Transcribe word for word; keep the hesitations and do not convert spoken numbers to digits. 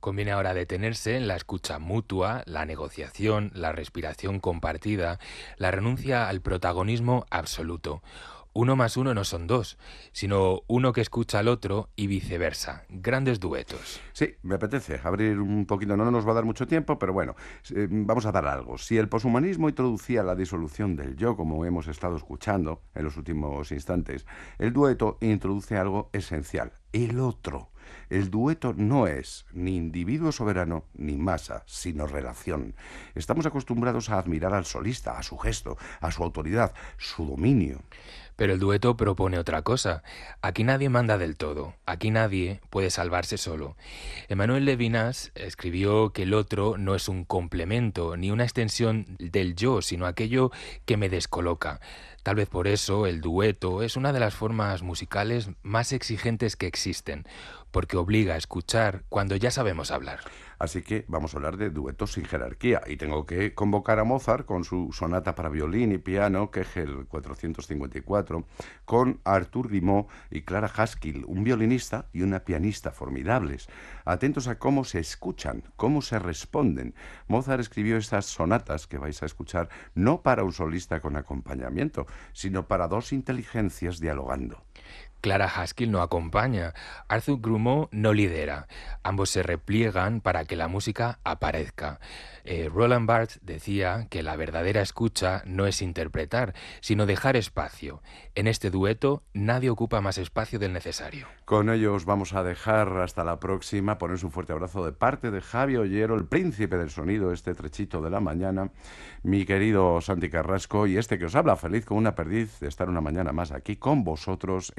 Conviene ahora detenerse en la escucha mutua, la negociación, la respiración compartida, la renuncia al protagonismo absoluto. Uno más uno no son dos, sino uno que escucha al otro y viceversa. Grandes duetos. Sí, me apetece abrir un poquito, no nos va a dar mucho tiempo, pero bueno, eh, vamos a dar algo. Si el poshumanismo introducía la disolución del yo, como hemos estado escuchando en los últimos instantes, el dueto introduce algo esencial, el otro. El dueto no es ni individuo soberano ni masa, sino relación. Estamos acostumbrados a admirar al solista, a su gesto, a su autoridad, su dominio. Pero el dueto propone otra cosa. Aquí nadie manda del todo. Aquí nadie puede salvarse solo. Emmanuel Levinas escribió que el otro no es un complemento ni una extensión del yo, sino aquello que me descoloca. Tal vez por eso el dueto es una de las formas musicales más exigentes que existen, porque obliga a escuchar cuando ya sabemos hablar. Así que vamos a hablar de duetos sin jerarquía. Y tengo que convocar a Mozart con su sonata para violín y piano, Kegel cuatrocientos cincuenta y cuatro, con Arthur Rimbaud y Clara Haskell, un violinista y una pianista formidables. Atentos a cómo se escuchan, cómo se responden. Mozart escribió estas sonatas que vais a escuchar no para un solista con acompañamiento, sino para dos inteligencias dialogando. Clara Haskell no acompaña, Arthur Rimbaud no lidera. Ambos se repliegan para que la música aparezca. Eh, Roland Barthes decía que la verdadera escucha no es interpretar, sino dejar espacio. En este dueto nadie ocupa más espacio del necesario. Con ellos vamos a dejar hasta la próxima. Ponerse un fuerte abrazo de parte de Javi Ollero, el príncipe del sonido, este trechito de la mañana, mi querido Santi Carrasco y este que os habla, feliz como una perdiz de estar una mañana más aquí con vosotros